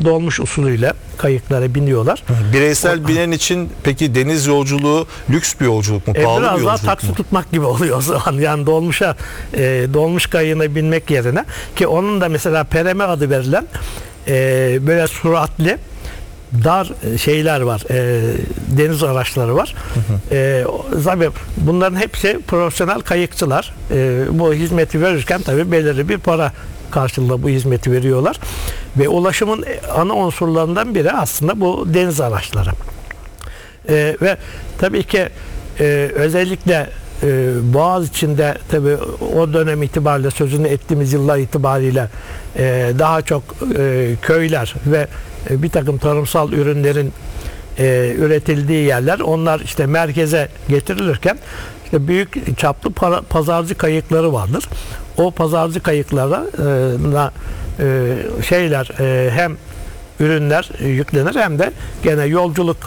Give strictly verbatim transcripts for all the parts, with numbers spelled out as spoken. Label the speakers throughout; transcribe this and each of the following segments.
Speaker 1: dolmuş usulüyle kayıklara biniyorlar.
Speaker 2: Bireysel
Speaker 1: o,
Speaker 2: binen için peki deniz yolculuğu lüks bir yolculuk mu?
Speaker 1: E,
Speaker 2: Pahalı bir
Speaker 1: biraz
Speaker 2: yolculuk
Speaker 1: daha taksi
Speaker 2: mu?
Speaker 1: tutmak gibi oluyor o zaman. Yani dolmuşa e, dolmuş kayığına binmek yerine, ki onun da mesela pereme adı verilen e, böyle süratli dar şeyler var, e, deniz araçları var. Hı hı. E, tabii bunların hepsi profesyonel kayıkçılar. E, bu hizmeti verirken tabii belirli bir para karşılığında bu hizmeti veriyorlar. Ve ulaşımın ana unsurlarından biri aslında bu deniz araçları. E, ve tabii ki e, özellikle e, Boğaz içinde tabii o dönem itibariyle, sözünü ettiğimiz yıllar itibariyle e, daha çok e, köyler ve e, bir takım tarımsal ürünlerin e, üretildiği yerler, onlar işte merkeze getirilirken işte büyük çaplı para, pazarcı kayıkları vardır. O pazarcı kayıklarına e, şeyler e, hem ürünler yüklenir hem de gene yolculuk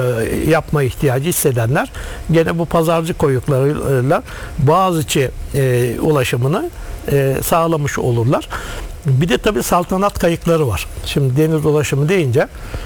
Speaker 1: e, yapma ihtiyacı hissedenler gene bu pazarcı kayıklarıyla Boğaziçi e, ulaşımını e, sağlamış olurlar. Bir de tabii saltanat kayıkları var. Şimdi deniz ulaşımı deyince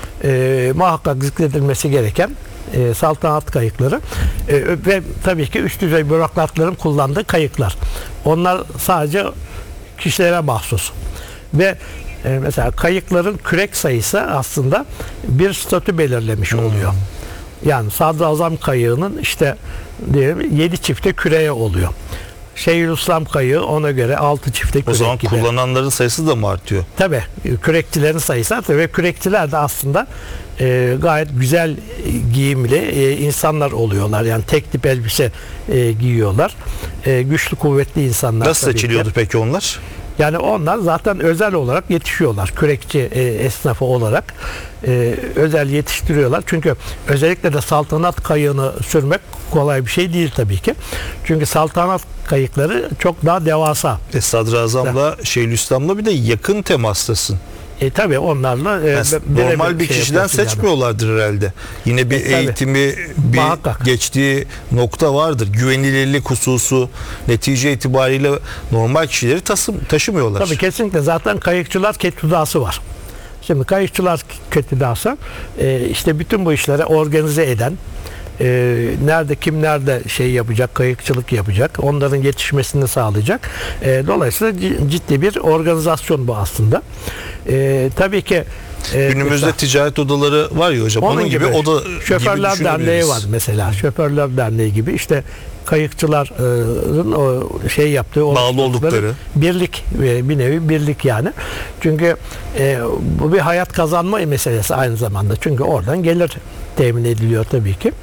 Speaker 1: e, muhakkak zikredilmesi gereken e, saltanat kayıkları e, ve tabii ki üst düzey bürokratların kullandığı kayıklar. Onlar sadece kişilere mahsus. Ve e, mesela kayıkların kürek sayısı aslında bir statü belirlemiş oluyor. Hmm. Yani Sadrazam kayığının işte diyelim yedi çifte küreği oluyor. Şeyhülislam kayığı ona göre altı çifte kürek gibi.
Speaker 2: O zaman gibi. Kullananların sayısı da mı artıyor?
Speaker 1: Tabii. Kürekçilerin sayısı artıyor ve kürekçiler de aslında e, gayet güzel giyimli e, insanlar oluyorlar. Yani tek tip elbise e, giyiyorlar. E, güçlü, kuvvetli insanlar.
Speaker 2: Nasıl seçiliyordu peki onlar?
Speaker 1: Yani onlar zaten özel olarak yetişiyorlar. Kürekçi e, esnafı olarak e, özel yetiştiriyorlar. Çünkü özellikle de saltanat kayığını sürmek kolay bir şey değil tabii ki. Çünkü saltanat kayıkları çok daha devasa.
Speaker 2: E, Sadrazam'la Şeyhülislam'la bir de yakın temastasın.
Speaker 1: E tabii onlarla e,
Speaker 2: yani normal bir şey kişiden seçmiyorlardır yani. Herhalde. Yine bir e, eğitimi, bir Muhakkak. geçtiği nokta vardır. Güvenilirlik hususu netice itibariyle normal kişileri taşım, taşımıyorlar.
Speaker 1: Tabii kesinlikle. Zaten kayıkçılar ketüdası var. Şimdi kayıkçılar ketüdası e, işte bütün bu işleri organize eden, e, nerede kim nerede şey yapacak, kayıkçılık yapacak, onların yetişmesini sağlayacak. E, dolayısıyla ciddi bir organizasyon bu aslında. E, tabii ki e,
Speaker 2: günümüzde mesela, ticaret odaları var ya hocam. Onun, onun gibi, gibi oda
Speaker 1: Şoförler
Speaker 2: gibi
Speaker 1: Derneği var mesela. Şoförler Derneği gibi işte kayıkçıların o şey yaptığı
Speaker 2: bağlı oldukları
Speaker 1: birlik, bir nevi birlik yani. Çünkü e, bu bir hayat kazanma meselesi aynı zamanda. Çünkü oradan gelir temin ediliyor tabii ki.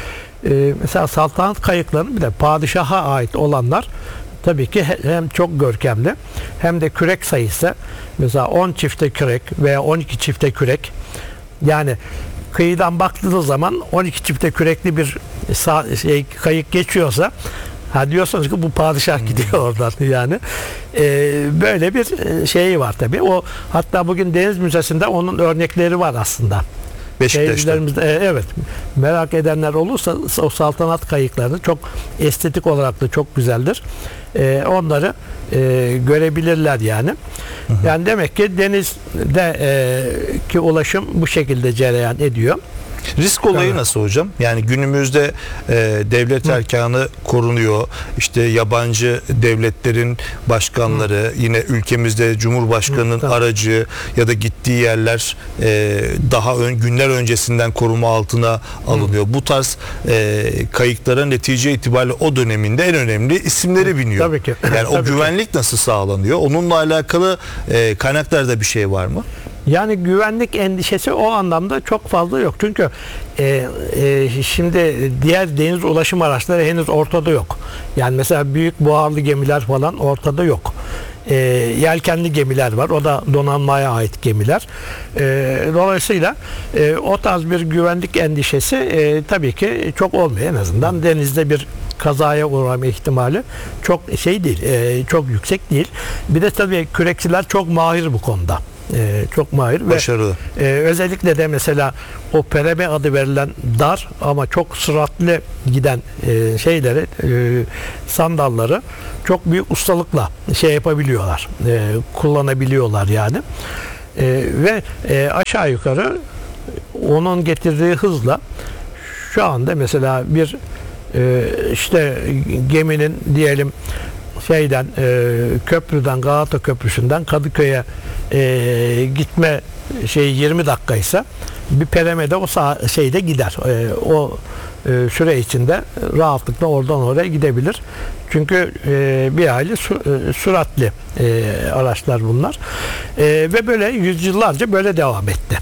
Speaker 1: E, mesela saltanat kayıklarının bir de padişaha ait olanlar tabii ki hem çok görkemli hem de kürek sayısı mesela on çifte kürek veya on iki çifte kürek, yani kıyıdan baktığınız zaman on iki çifte kürekli bir şey, kayık geçiyorsa ha diyorsunuz ki bu padişah gidiyor oradan yani. Ee, böyle bir şeyi var tabii. O hatta bugün Deniz Müzesi'nde onun örnekleri var aslında.
Speaker 2: Beşiktaş'ta.
Speaker 1: E, evet. Merak edenler olursa o saltanat kayıklarını çok estetik olarak da çok güzeldir. E, onları e, görebilirler yani. Hı hı. Yani demek ki denizde e, ki ulaşım bu şekilde cereyan ediyor.
Speaker 2: Risk olayı evet. Nasıl hocam? Yani günümüzde e, devlet erkanı korunuyor. İşte yabancı devletlerin başkanları, Hı. yine ülkemizde Cumhurbaşkanı'nın Hı. aracı ya da gittiği yerler e, daha ön, günler öncesinden koruma altına alınıyor. Hı. Bu tarz e, kayıklara netice itibariyle o döneminde en önemli isimleri Hı. biniyor.
Speaker 1: Tabii ki.
Speaker 2: Yani o güvenlik ki. nasıl sağlanıyor? Onunla alakalı e, kaynaklarda bir şey var mı?
Speaker 1: Yani güvenlik endişesi o anlamda çok fazla yok. Çünkü e, e, şimdi diğer deniz ulaşım araçları henüz ortada yok. Yani mesela büyük buharlı gemiler falan ortada yok. E, yelkenli gemiler var. O da donanmaya ait gemiler. E, dolayısıyla e, o tarz bir güvenlik endişesi e, tabii ki çok olmuyor. En azından denizde bir kazaya uğrama ihtimali çok şey değil, e, çok yüksek değil. Bir de tabii kürekçiler çok mahir bu konuda. Ee, çok mahir
Speaker 2: başarılı.
Speaker 1: Ve e, özellikle de mesela o pereme adı verilen dar ama çok süratli giden e, şeyleri e, sandalları çok büyük ustalıkla şey yapabiliyorlar, e, kullanabiliyorlar yani. E, ve e, aşağı yukarı onun getirdiği hızla şu anda mesela bir e, işte geminin diyelim şeyden e, köprüden Galata Köprüsü'nden Kadıköy'e e, gitme şey yirmi dakikaysa bir peremede o sağ, şeyde gider. E, o e, süre içinde rahatlıkla oradan oraya gidebilir. Çünkü e, bir hayli su, e, süratli e, araçlar bunlar. E, ve böyle yüzyıllarca böyle devam etti.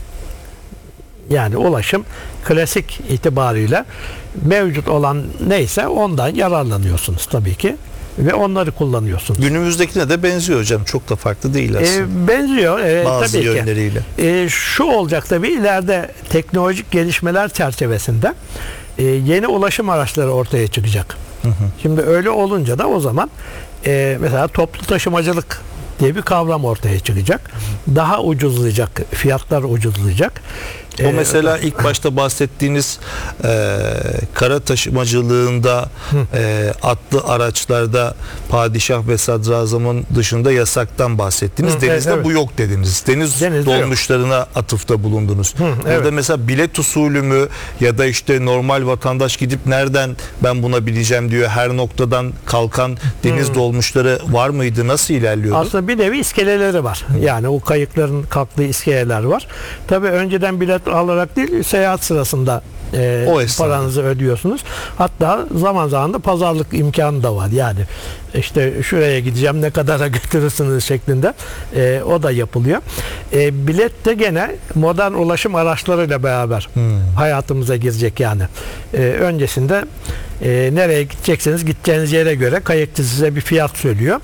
Speaker 1: Yani ulaşım klasik itibariyle mevcut olan neyse ondan yararlanıyorsunuz tabii ki. Ve onları kullanıyorsunuz.
Speaker 2: Günümüzdekine de benziyor hocam. Çok da farklı değil aslında.
Speaker 1: E, benziyor. E,
Speaker 2: Bazı
Speaker 1: tabii
Speaker 2: yönleriyle.
Speaker 1: Ki. E, şu olacak tabii ileride teknolojik gelişmeler çerçevesinde e, yeni ulaşım araçları ortaya çıkacak. Hı hı. Şimdi öyle olunca da o zaman e, mesela toplu taşımacılık diye bir kavram ortaya çıkacak. Daha ucuzlayacak. Fiyatlar ucuzlayacak.
Speaker 2: O mesela ilk başta bahsettiğiniz e, kara taşımacılığında e, atlı araçlarda padişah ve sadrazamın dışında yasaktan bahsettiniz.
Speaker 1: Hı,
Speaker 2: Denizde
Speaker 1: evet.
Speaker 2: bu yok dediniz. Deniz
Speaker 1: Denizde
Speaker 2: dolmuşlarına yok. Atıfta bulundunuz. Hı, Burada
Speaker 1: evet.
Speaker 2: mesela bilet usulü mü ya da işte normal vatandaş gidip nereden ben buna bineceğim diyor, her noktadan kalkan deniz Hı. dolmuşları var mıydı? Nasıl ilerliyordu?
Speaker 1: Aslında bir nevi iskeleleri var. Yani o kayıkların kalktığı iskeleler var. Tabii önceden bilet alarak değil, seyahat sırasında e, paranızı ödüyorsunuz. Hatta zaman zaman da pazarlık imkanı da var. Yani işte şuraya gideceğim, ne kadara götürürsünüz şeklinde e, o da yapılıyor. E, bilet de gene modern ulaşım araçlarıyla beraber hmm. hayatımıza girecek yani. E, öncesinde e, nereye gidecekseniz gideceğiniz yere göre kayıkçı size bir fiyat söylüyor.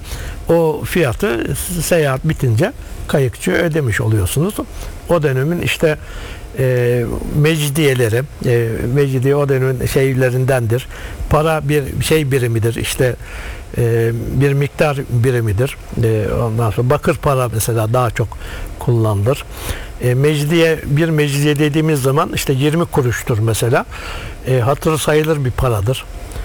Speaker 1: O fiyatı seyahat bitince kayıkçı ödemiş oluyorsunuz. O dönemin işte e, mecidiyeleri, e, mecidiye o dönemin şeylerindendir. Para bir şey birimidir. İşte e, bir miktar birimidir. E, ondan sonra bakır para mesela daha çok kullanılır. E, mecidiye, bir mecidiye dediğimiz zaman işte yirmi kuruştur mesela. E, hatırı sayılır bir paradır.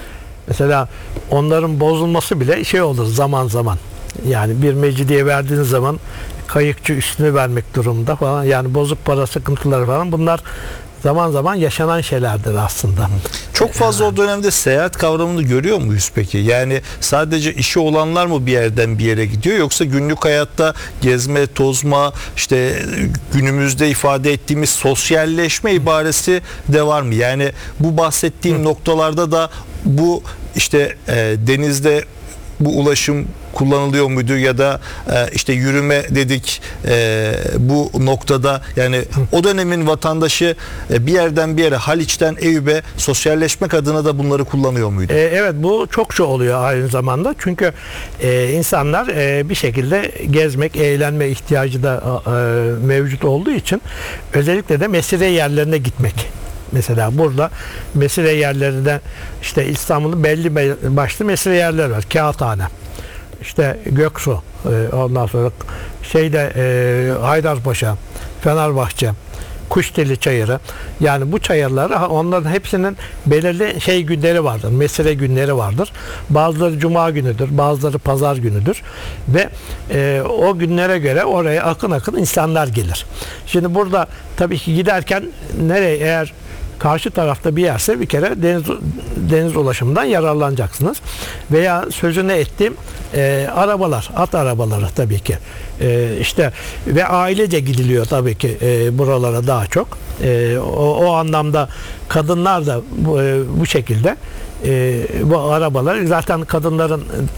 Speaker 1: Mesela onların bozulması bile şey olur zaman zaman. Yani bir mecidiye verdiğiniz zaman kayıkçı üstünü vermek durumunda falan. Yani bozuk para sıkıntıları falan, bunlar zaman zaman yaşanan şeylerdir aslında.
Speaker 2: Çok fazla o dönemde seyahat kavramını görüyor muyuz peki? Yani sadece işi olanlar mı bir yerden bir yere gidiyor, yoksa günlük hayatta gezme, tozma, işte günümüzde ifade ettiğimiz sosyalleşme ibaresi de var mı? Yani bu bahsettiğim Hı. noktalarda da bu işte e, denizde bu ulaşım kullanılıyor muydu ya da e, işte yürüme dedik e, bu noktada, yani o dönemin vatandaşı e, bir yerden bir yere, Haliç'ten Eyüp'e sosyalleşmek adına da bunları kullanıyor muydu?
Speaker 1: E, evet, bu çokça oluyor aynı zamanda. Çünkü e, insanlar e, bir şekilde gezmek, eğlenme ihtiyacı da e, mevcut olduğu için özellikle de mesire yerlerine gitmek. Mesela burada mesire yerlerinde işte İstanbul'un belli başlı mesire yerler var. Kağıthane, işte Göksu, ondan sonra şeyde e, Haydarpaşa, Fenerbahçe, Kuşdeli Çayırı. Yani bu çayırlar, onların hepsinin belirli şey günleri vardır. Mesire günleri vardır. Bazıları cuma günüdür, bazıları pazar günüdür ve e, o günlere göre oraya akın akın insanlar gelir. Şimdi burada tabii ki giderken nereye, eğer karşı tarafta bir yerse bir kere deniz deniz ulaşımından yararlanacaksınız. Veya sözünü ettiğim e, arabalar, at arabaları tabii ki. E, işte ve ailece gidiliyor tabii ki e, buralara daha çok. E, o, o anlamda kadınlar da bu, e, bu şekilde e, bu arabalar, zaten kadınların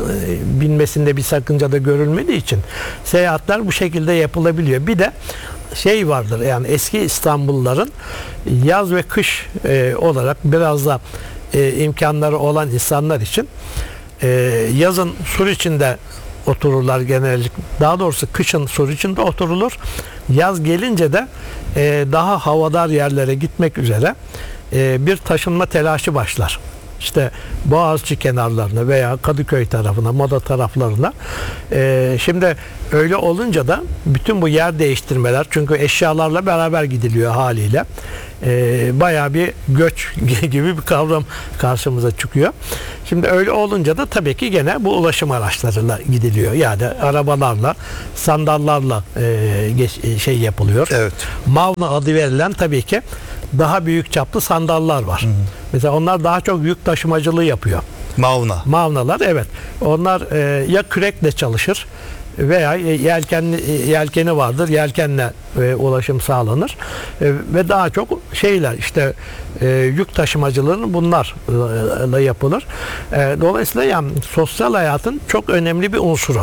Speaker 1: e, binmesinde bir sakınca da görülmediği için seyahatler bu şekilde yapılabiliyor. Bir de şey vardır, yani eski İstanbulluların yaz ve kış e, olarak biraz da e, imkanları olan insanlar için e, yazın sur içinde otururlar genellikle. Daha doğrusu kışın sur içinde oturulur. Yaz gelince de e, daha havadar yerlere gitmek üzere e, bir taşınma telaşı başlar. işte Boğaziçi kenarlarına veya Kadıköy tarafına, Moda taraflarına. Ee, şimdi öyle olunca da bütün bu yer değiştirmeler, çünkü eşyalarla beraber gidiliyor haliyle. Ee, bayağı bir göç gibi bir kavram karşımıza çıkıyor. Şimdi öyle olunca da tabii ki gene bu ulaşım araçlarıyla gidiliyor. Yani arabalarla, sandallarla e, geç, şey yapılıyor.
Speaker 2: Evet.
Speaker 1: Mavna adı verilen tabii ki daha büyük çaplı sandallar var. Hı hı. Mesela onlar daha çok yük taşımacılığı yapıyor.
Speaker 2: Mavna.
Speaker 1: Mavnalar, evet. Onlar e, ya kürekle çalışır veya yelkenli, yelkeni vardır. Yelkenle e, ulaşım sağlanır. E, ve daha çok şeyler işte e, yük taşımacılığının bunlarla yapılır. E, dolayısıyla yani sosyal hayatın çok önemli bir unsuru.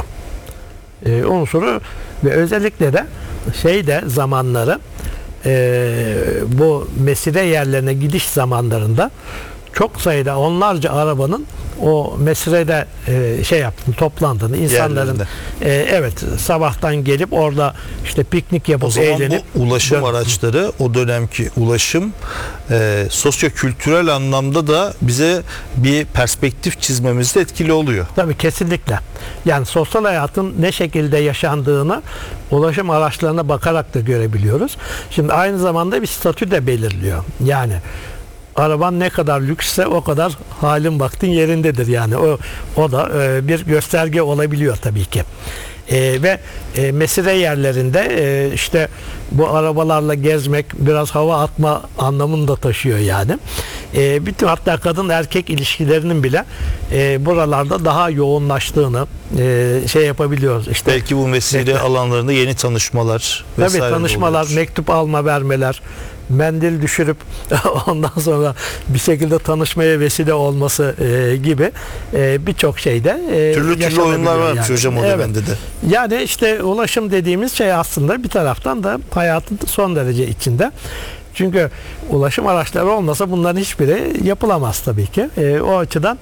Speaker 1: E, unsuru ve özellikle de şeyde zamanları e, bu mesire yerlerine gidiş zamanlarında çok sayıda onlarca arabanın o mesirede e, şey yaptığını, toplandığını, insanların e, evet sabahtan gelip orada işte piknik yapıp
Speaker 2: o zaman
Speaker 1: eğlenip
Speaker 2: bu ulaşım
Speaker 1: dön-
Speaker 2: araçları, o dönemki ulaşım e, sosyo-kültürel anlamda da bize bir perspektif çizmemizde etkili oluyor.
Speaker 1: Tabii kesinlikle. Yani sosyal hayatın ne şekilde yaşandığını ulaşım araçlarına bakarak da görebiliyoruz. Şimdi aynı zamanda bir statü de belirliyor. Yani araban ne kadar lüksse o kadar halin vaktin yerindedir yani. O o da e, bir gösterge olabiliyor tabii ki. E, ve e, mesire yerlerinde e, işte bu arabalarla gezmek biraz hava atma anlamını da taşıyor yani. E, bütün hatta kadın erkek ilişkilerinin bile e, buralarda daha yoğunlaştığını e, şey yapabiliyoruz. İşte
Speaker 2: belki bu mesire
Speaker 1: mektup,
Speaker 2: alanlarında yeni tanışmalar
Speaker 1: tabii
Speaker 2: vesaire
Speaker 1: tanışmalar,
Speaker 2: oluyor.
Speaker 1: mektup alma vermeler, mendil düşürüp ondan sonra bir şekilde tanışmaya vesile olması e, gibi e, birçok şeyde e,
Speaker 2: Türlü türlü oyunlar varmış yani. Hocam o
Speaker 1: evet.
Speaker 2: dönemde de.
Speaker 1: Yani işte ulaşım dediğimiz şey aslında bir taraftan da hayatın son derece içinde. Çünkü ulaşım araçları olmasa bunların hiçbiri yapılamaz tabii ki. E, o açıdan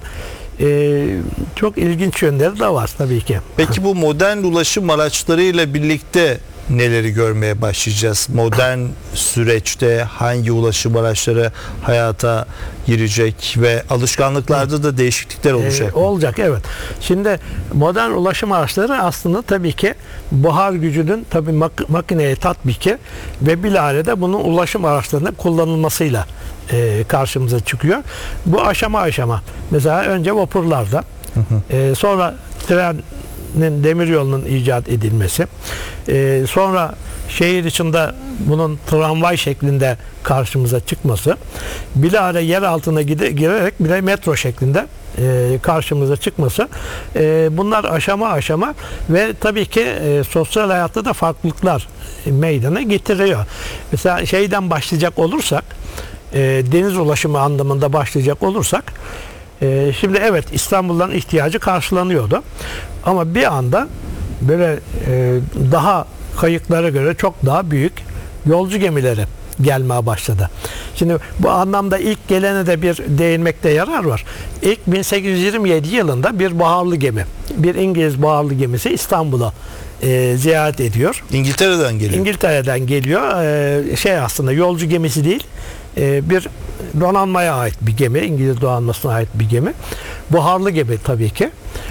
Speaker 1: e, çok ilginç yönleri de var tabii ki.
Speaker 2: Peki bu modern ulaşım araçlarıyla birlikte neleri görmeye başlayacağız? Modern süreçte hangi ulaşım araçları hayata girecek ve alışkanlıklarda da değişiklikler olacak
Speaker 1: ee,
Speaker 2: mı?
Speaker 1: Olacak, evet. Şimdi modern ulaşım araçları aslında tabii ki buhar gücünün tabii mak- makineye tatbiki ve bilahare de bunun ulaşım araçlarında kullanılmasıyla e, karşımıza çıkıyor. Bu aşama aşama. Mesela önce vapurlarda, hı hı. E, sonra tren demiryolunun icat edilmesi, ee, sonra şehir içinde bunun tramvay şeklinde karşımıza çıkması, bilahare yer altına gide, girerek bile metro şeklinde e, karşımıza çıkması, e, bunlar aşama aşama ve tabii ki e, sosyal hayatta da farklılıklar meydana getiriyor. Mesela şeyden başlayacak olursak, e, deniz ulaşımı anlamında başlayacak olursak, e, şimdi evet İstanbul'dan ihtiyacı karşılanıyordu. Ama bir anda böyle e, daha kayıklara göre çok daha büyük yolcu gemileri gelmeye başladı. Şimdi bu anlamda ilk gelene de bir değinmekte yarar var. İlk bin sekiz yüz yirmi yedi yılında bir buharlı gemi, bir İngiliz buharlı gemisi İstanbul'a e, ziyaret ediyor.
Speaker 2: İngiltere'den geliyor.
Speaker 1: İngiltere'den geliyor. E, şey aslında yolcu gemisi değil, e, bir donanmaya ait bir gemi, İngiliz donanmasına ait bir gemi. Buharlı gemi tabii ki.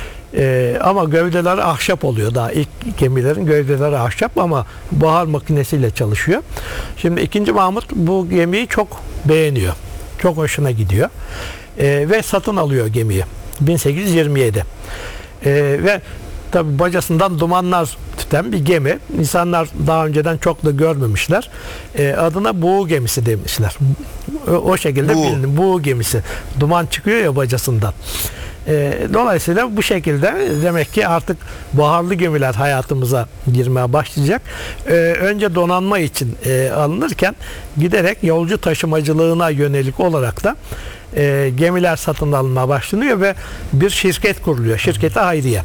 Speaker 1: Ee, ama gövdeleri ahşap oluyor. Daha ilk gemilerin gövdeleri ahşap ama buhar makinesiyle çalışıyor. Şimdi ikinci Mahmut bu gemiyi çok beğeniyor. Çok hoşuna gidiyor. Ee, ve satın alıyor gemiyi. bin sekiz yüz yirmi yedi. Ee, ve tabi bacasından dumanlar tüten bir gemi. İnsanlar daha önceden çok da görmemişler. Ee, adına buğu gemisi demişler. O, o şekilde
Speaker 2: Buğu.
Speaker 1: bilin. Buğu gemisi. Duman çıkıyor ya bacasından. E, dolayısıyla bu şekilde demek ki artık buharlı gemiler hayatımıza girmeye başlayacak. E, önce donanma için e, alınırken giderek yolcu taşımacılığına yönelik olarak da e, gemiler satın alınmaya başlanıyor ve bir şirket kuruluyor. Şirketi Hayriye.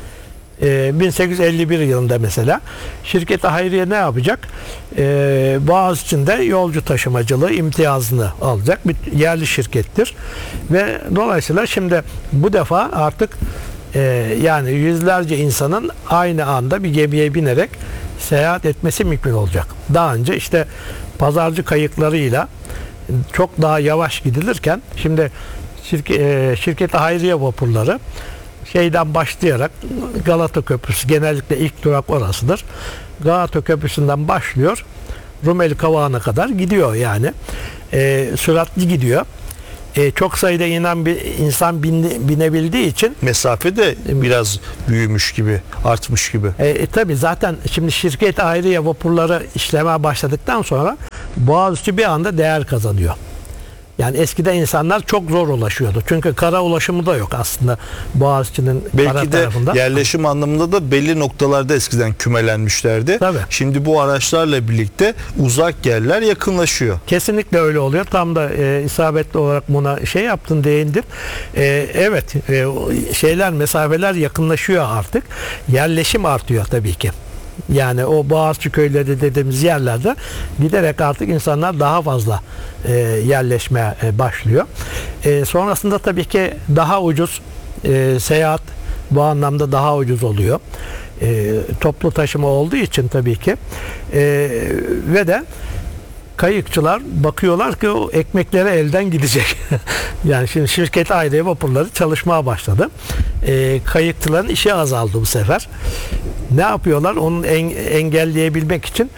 Speaker 1: E, bin sekiz yüz elli bir yılında mesela şirketi Hayriye ne yapacak? E, Boğaziçi'nde yolcu taşımacılığı imtiyazını alacak bir yerli şirkettir ve dolayısıyla şimdi bu defa artık e, yani yüzlerce insanın aynı anda bir gemiye binerek seyahat etmesi mümkün olacak. Daha önce işte pazarcı kayıklarıyla çok daha yavaş gidilirken şimdi şirket, e, şirketi hayriye vapurları şeyden başlayarak Galata Köprüsü, genellikle ilk durak orasıdır. Galata Köprüsü'nden başlıyor, Rumeli Kavağı'na kadar gidiyor yani. E, süratli gidiyor. E, çok sayıda inen bir insan bine, binebildiği için
Speaker 2: mesafe de biraz büyümüş gibi, artmış gibi.
Speaker 1: E, e, tabii zaten şimdi şirket ayrıya vapurları işlemeye başladıktan sonra Boğaziçi bir anda değer kazanıyor. Yani eskiden insanlar çok zor ulaşıyordu. Çünkü kara ulaşımı da yok aslında Boğaziçi'nin kara
Speaker 2: Belki de
Speaker 1: tarafında.
Speaker 2: yerleşim anlamında da belli noktalarda eskiden kümelenmişlerdi.
Speaker 1: Tabii.
Speaker 2: Şimdi bu araçlarla birlikte uzak yerler yakınlaşıyor.
Speaker 1: Kesinlikle öyle oluyor. Tam da e, isabetli olarak buna şey yaptın, değindin. E, evet, e, şeyler, mesafeler yakınlaşıyor artık. Yerleşim artıyor tabii ki. Yani o Boğaziçi köyleri dediğimiz yerlerde giderek artık insanlar daha fazla e, yerleşmeye e, başlıyor. E, sonrasında tabii ki daha ucuz e, seyahat bu anlamda daha ucuz oluyor. E, toplu taşıma olduğu için tabii ki. E, ve de kayıkçılar bakıyorlar ki o ekmekleri elden gidecek. Yani şimdi şirket ayrı vapurları çalışmaya başladı. E, kayıkçıların işi azaldı bu sefer. Ne yapıyorlar? Onu en, engelleyebilmek için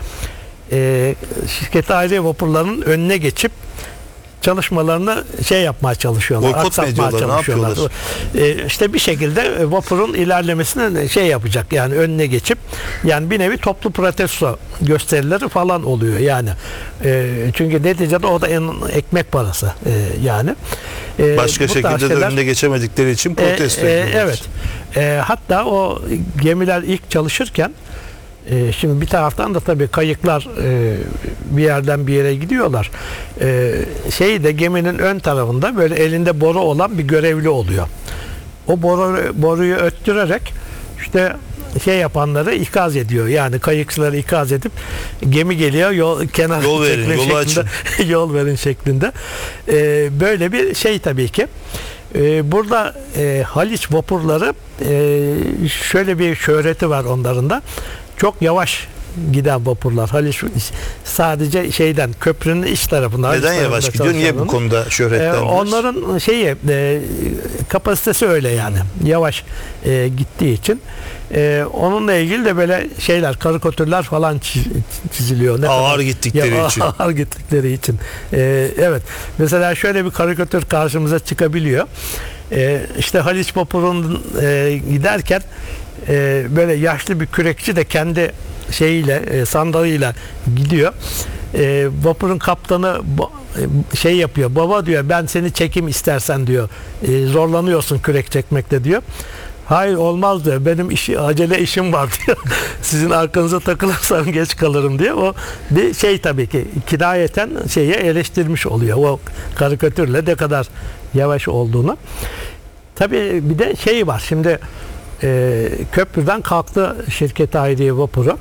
Speaker 1: e, şirket ayrı vapurlarının önüne geçip çalışmalarını şey yapmaya çalışıyorlar.
Speaker 2: Boykot mu ediyorlar? Ne yapıyorlar?
Speaker 1: E, işte bir şekilde vapurun ilerlemesini şey yapacak. Yani önüne geçip, yani bir nevi toplu protesto gösterileri falan oluyor yani. E, çünkü neticede o da en ekmek parası e, yani. E,
Speaker 2: Başka şekilde de
Speaker 1: şeyler,
Speaker 2: önüne geçemedikleri için protesto
Speaker 1: e, e,
Speaker 2: ediyorlar.
Speaker 1: evet. E, hatta o gemiler ilk çalışırken e, şimdi bir taraftan da tabii kayıklar e, bir yerden bir yere gidiyorlar. E, şey de geminin ön tarafında böyle elinde boru olan bir görevli oluyor. O boru, boruyu öttürerek işte şey yapanları ikaz ediyor. Yani kayıkçıları ikaz edip gemi geliyor, yol kenar
Speaker 2: yol verin, yolu açın.
Speaker 1: yol verin şeklinde. E, böyle bir şey tabii ki. Ee, burada e, Haliç vapurları e, şöyle bir şöhreti var onların da. Çok yavaş giden vapurlar. Haliç sadece şeyden, köprünün iç tarafından.
Speaker 2: Neden yavaş gidiyor? Niye bu konuda şöhretlenmiş?
Speaker 1: Ee, onların şeyi e, kapasitesi öyle yani. Yavaş e, gittiği için. E, onunla ilgili de böyle şeyler, karikatürler falan çiziliyor. Ne
Speaker 2: ağır
Speaker 1: kadar,
Speaker 2: gittikleri
Speaker 1: ya,
Speaker 2: için.
Speaker 1: Ağır gittikleri için. E, evet. Mesela şöyle bir karikatür karşımıza çıkabiliyor. E, işte Haliç vapurun e, giderken e, böyle yaşlı bir kürekçi de kendi şeyiyle, e, sandalıyla gidiyor. E, vapurun kaptanı e, şey yapıyor. Baba diyor, ben seni çekeyim istersen diyor. E, zorlanıyorsun kürek çekmekte diyor. Hayır olmaz diyor. Benim işi, acele işim var diyor. Sizin arkanıza takılırsam geç kalırım diye. O bir şey tabii ki kinayeten şeye eleştirmiş oluyor. O karikatürle ne kadar yavaş olduğunu. Tabii bir de şey var. Şimdi e, köprüden kalktı şirket ayrı vapuru.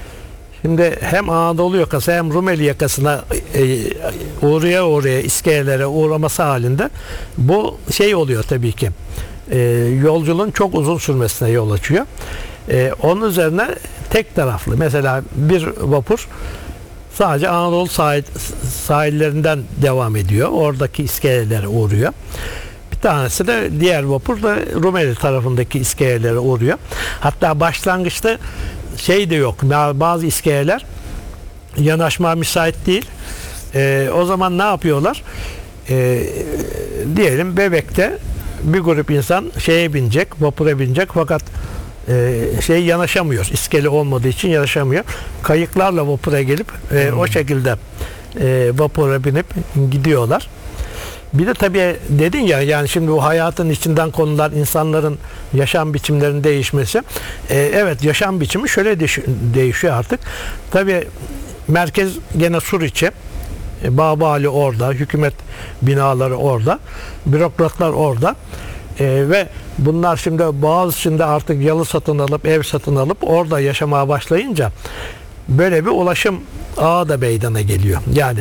Speaker 1: Şimdi hem Anadolu yakası hem Rumeli yakasına e, uğraya uğraya iskelelere uğraması halinde bu şey oluyor tabii ki. E, yolculuğun çok uzun sürmesine yol açıyor. E, onun üzerine tek taraflı mesela bir vapur sadece Anadolu sahil, sahillerinden devam ediyor. Oradaki iskelelere uğruyor. Bir tanesi de diğer vapur da Rumeli tarafındaki iskelelere uğruyor. Hatta başlangıçta şey de yok. Bazı iskeleler yanaşmaya müsait değil. E, o zaman ne yapıyorlar? E, diyelim Bebek'te bir grup insan şeye binecek, vapura binecek fakat e, şey yanaşamıyor. İskele olmadığı için yanaşamıyor. Kayıklarla vapura gelip e, hmm. o şekilde e, vapura binip gidiyorlar. Bir de tabii dedin ya, yani şimdi bu hayatın içinden konular, insanların yaşam biçimlerinin değişmesi. E, evet, yaşam biçimi şöyle değiş- değişiyor artık. Tabii merkez gene Suriçi. E, Babali orada, hükümet binaları orada, bürokratlar orada. E, ve bunlar şimdi Boğaziçi'nde artık yalı satın alıp, ev satın alıp orada yaşamaya başlayınca böyle bir ulaşım ağı da meydana geliyor. Yani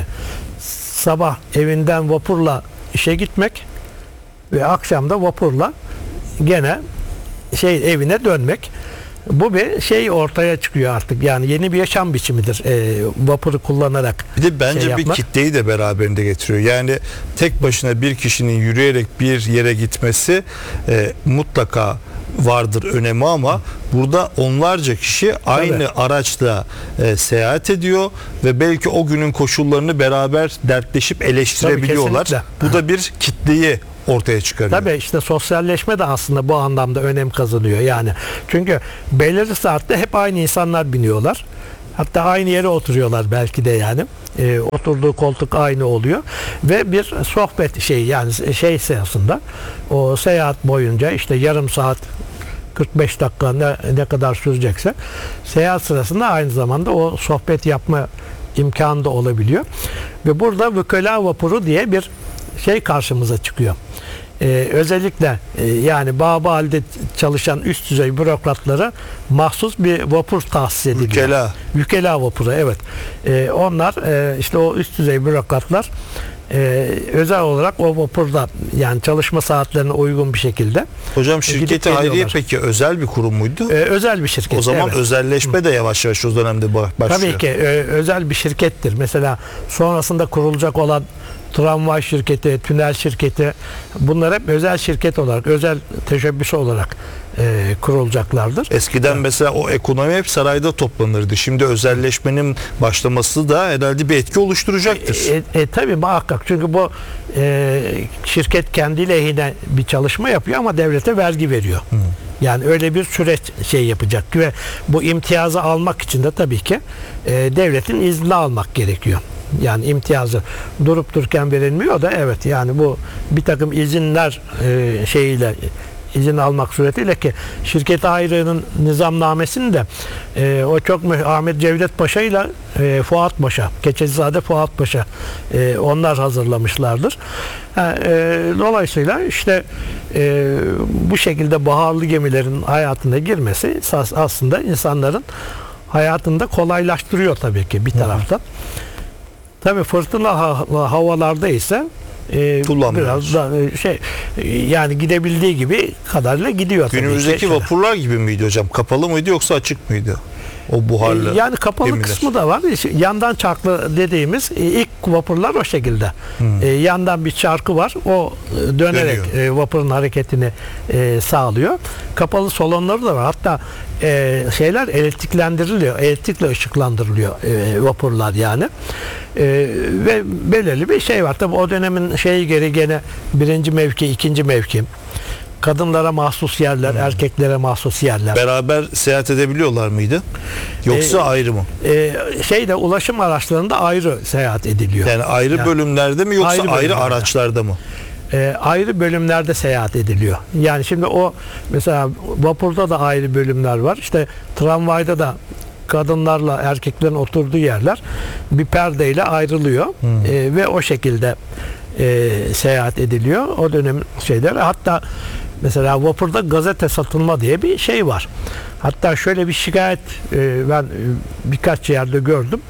Speaker 1: sabah evinden vapurla işe gitmek ve akşam da vapurla gene şey evine dönmek. Bu bir şey ortaya çıkıyor artık. Yani yeni bir yaşam biçimidir. E, vapuru kullanarak.
Speaker 2: Bir de bence
Speaker 1: şey
Speaker 2: bir
Speaker 1: yapmak.
Speaker 2: kitleyi de beraberinde getiriyor. Yani tek başına bir kişinin yürüyerek bir yere gitmesi e, mutlaka vardır önemi ama burada onlarca kişi aynı
Speaker 1: Tabii.
Speaker 2: araçla e, seyahat ediyor ve belki o günün koşullarını beraber dertleşip eleştirebiliyorlar.
Speaker 1: Tabii,
Speaker 2: Bu da bir kitleyi ortaya çıkarıyor.
Speaker 1: Tabii işte sosyalleşme de aslında bu anlamda önem kazanıyor yani. Çünkü belirli saatte hep aynı insanlar biniyorlar. Hatta aynı yere oturuyorlar belki de yani. E, oturduğu koltuk aynı oluyor. Ve bir sohbet şey yani şey sırasında o seyahat boyunca işte yarım saat kırk beş dakika ne, ne kadar sürecekse seyahat sırasında aynı zamanda o sohbet yapma imkanı da olabiliyor. Ve burada vükela vapuru diye bir şey karşımıza çıkıyor. Ee, özellikle e, yani bağba halde çalışan üst düzey bürokratlara mahsus bir vapur tahsis ediliyor.
Speaker 2: Vükela.
Speaker 1: Vükela vapuru evet. Ee, onlar e, işte o üst düzey bürokratlar e, özel olarak o vapurda yani çalışma saatlerine uygun bir şekilde.
Speaker 2: Hocam şirketi
Speaker 1: gidip
Speaker 2: Hayriye
Speaker 1: geliyorlar.
Speaker 2: peki özel bir kurum muydu?
Speaker 1: Ee, özel bir şirket.
Speaker 2: O zaman
Speaker 1: evet.
Speaker 2: özelleşme de yavaş yavaş o dönemde ba- başlıyor.
Speaker 1: Tabii ki e, özel bir şirkettir. Mesela sonrasında kurulacak olan tramvay şirketi, tünel şirketi bunlar hep özel şirket olarak, özel teşebbüs olarak e, kurulacaklardır.
Speaker 2: Eskiden mesela o ekonomi hep sarayda toplanırdı. Şimdi özelleşmenin başlaması da herhalde bir etki oluşturacaktır.
Speaker 1: E, e, tabii muhakkak çünkü bu e, şirket kendi lehine bir çalışma yapıyor ama devlete vergi veriyor. Hmm. Yani öyle bir süreç şey yapacak ve bu imtiyazı almak için de tabii ki e, devletin izni almak gerekiyor. Yani imtiyazı durup dururken verilmiyor da evet yani bu bir takım izinler e, şeyiyle izin almak suretiyle ki şirket ayrının nizamnamesini de e, o çok mu Ahmet Cevdet Paşa ile e, Fuat Paşa, Keçecizade Fuat Paşa e, onlar hazırlamışlardır. Ha, e, dolayısıyla işte e, bu şekilde baharlı gemilerin hayatına girmesi aslında insanların hayatında kolaylaştırıyor tabii ki bir taraftan. Tabii fırtına havalarda ise e, biraz da e, şey e, yani gidebildiği gibi kadarıyla gidiyor.
Speaker 2: Günümüzdeki
Speaker 1: tabii.
Speaker 2: vapurlar gibi miydi hocam? Kapalı mıydı yoksa açık mıydı? O buharlı.
Speaker 1: E, yani kapalı
Speaker 2: gemiler.
Speaker 1: kısmı da var. Yandan çarklı dediğimiz e, ilk vapurlar o şekilde. Hmm. E, yandan bir çarkı var. O e, dönerek e, vapurun hareketini e, sağlıyor. Kapalı salonları da var. Hatta e, şeyler elektriklendiriliyor. Elektrikle ışıklandırılıyor e, vapurlar yani. E, ve belirli bir şey var. Tabii o dönemin şeyi geri gene birinci mevki, ikinci mevki. Kadınlara mahsus yerler, hmm. erkeklere mahsus yerler.
Speaker 2: Beraber seyahat edebiliyorlar mıydı? Yoksa ee, ayrı mı?
Speaker 1: E, şeyde ulaşım araçlarında ayrı seyahat ediliyor.
Speaker 2: Yani ayrı yani, bölümlerde mi yoksa ayrı, ayrı araçlarda mı?
Speaker 1: E, ayrı bölümlerde seyahat ediliyor. Yani şimdi o mesela vapurda da ayrı bölümler var. İşte tramvayda da kadınlarla erkeklerin oturduğu yerler bir perdeyle ayrılıyor. Hmm. E, ve o şekilde e, seyahat ediliyor. O dönem şeyler. Hatta mesela vapurda gazete satılma diye bir şey var. Hatta şöyle bir şikayet e, ben birkaç yerde gördüm.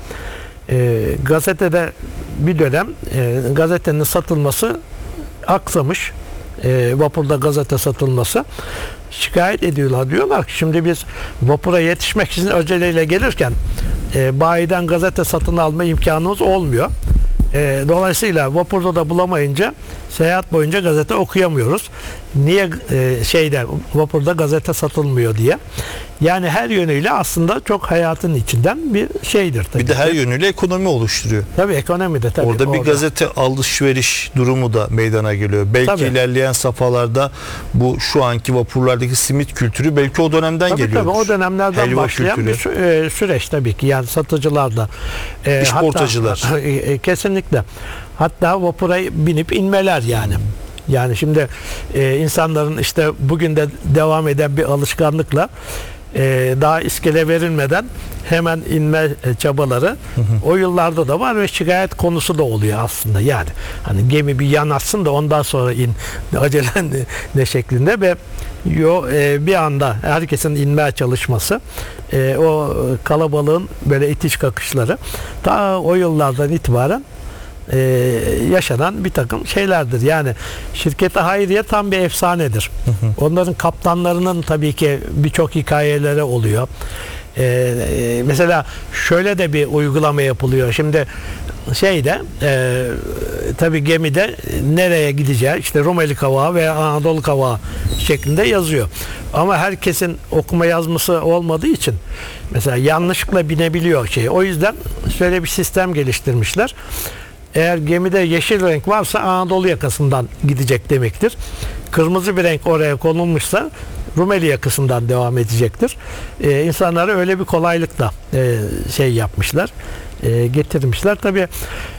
Speaker 1: E, gazetede bir dönem e, gazetenin satılması aksamış. E, vapurda gazete satılması. Şikayet ediyorlar. Diyorlar ki şimdi biz vapura yetişmek için aceleyle gelirken e, bayiden gazete satın alma imkanımız olmuyor. E, dolayısıyla vapurda da bulamayınca seyahat boyunca gazete okuyamıyoruz. Niye e, şeyde vapurda gazete satılmıyor diye. Yani her yönüyle aslında çok hayatın içinden bir şeydir. Tabii
Speaker 2: bir de her
Speaker 1: ki.
Speaker 2: yönüyle ekonomi oluşturuyor.
Speaker 1: Tabii ekonomi de tabii.
Speaker 2: Orada bir
Speaker 1: orada.
Speaker 2: gazete alışveriş durumu da meydana geliyor. Belki
Speaker 1: tabii.
Speaker 2: ilerleyen safhalarda bu şu anki vapurlardaki simit kültürü belki o dönemden
Speaker 1: tabii,
Speaker 2: geliyor.
Speaker 1: Tabii o dönemlerden Helva başlayan kültürü. bir sü- e, süreç tabii ki. Yani satıcılar da. E,
Speaker 2: İşportacılar.
Speaker 1: Hatta, e, kesinlikle. Hatta vapura binip inmeler yani. Yani şimdi e, insanların işte bugün de devam eden bir alışkanlıkla e, daha iskele verilmeden hemen inme çabaları hı hı. o yıllarda da var ve şikayet konusu da oluyor aslında. Yani hani gemi bir yanaşsın da ondan sonra in acelen ne şeklinde ve yo, e, bir anda herkesin inmeye çalışması e, o kalabalığın böyle itiş kakışları ta o yıllardan itibaren e, yaşanan bir takım şeylerdir. Yani şirketi Hayriye tam bir efsanedir. Hı hı. Onların kaptanlarının tabii ki birçok hikayeleri oluyor. Ee, mesela şöyle de bir uygulama yapılıyor. Şimdi şeyde e, tabii gemide nereye gideceği işte Rumeli Kavağı veya Anadolu Kavağı şeklinde yazıyor. Ama herkesin okuma yazması olmadığı için mesela yanlışlıkla binebiliyor şey. O yüzden şöyle bir sistem geliştirmişler. Eğer gemide yeşil renk varsa Anadolu yakasından gidecek demektir. Kırmızı bir renk oraya konulmuşsa Rumeli yakasından devam edecektir. Ee, insanlara öyle bir kolaylıkla e, şey yapmışlar, e, getirmişler. Tabii